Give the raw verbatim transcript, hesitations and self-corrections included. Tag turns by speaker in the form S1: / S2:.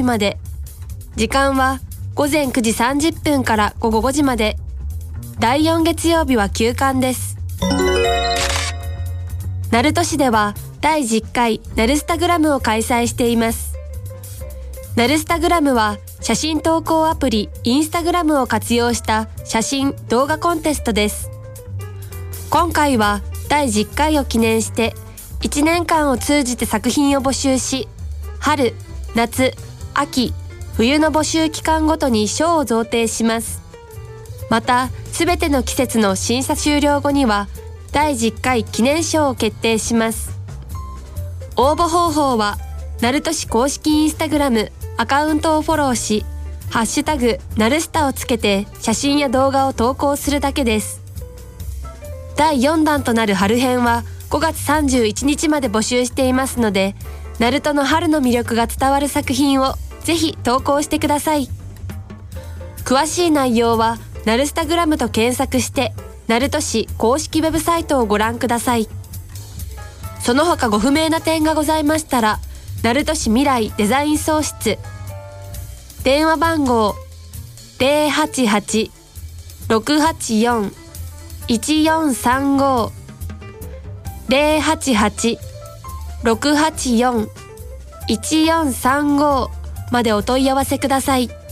S1: まで。時間はごぜんくじさんじゅっぷんからごごごじまで。だいよん月曜日は休館です。鳴門市ではだいじゅっかいナルスタグラムを開催しています。ナルスタグラムは写真投稿アプリインスタグラムを活用した写真・動画コンテストです。今回はだいじゅっかいを記念していちねんかんを通じて作品を募集し、春、夏、秋、冬の募集期間ごとに賞を贈呈します。また、すべての季節の審査終了後にはだいじゅっかい記念賞を決定します。応募方法は、鳴門市公式インスタグラムアカウントをフォローし、ハッシュタグナルスタをつけて写真や動画を投稿するだけです。だいよんだんとなる春編はごがつさんじゅういちにちまで募集していますので、鳴門の春の魅力が伝わる作品をぜひ投稿してください。詳しい内容はナルスタグラムと検索して鳴門市公式ウェブサイトをご覧ください。その他ご不明な点がございましたら、鳴門市未来デザイン総室、電話番号 ゼロはちはち ろくはちよん いちよんさんご ゼロはちはち ろくはちよん いちよんさんごまでお問い合わせください。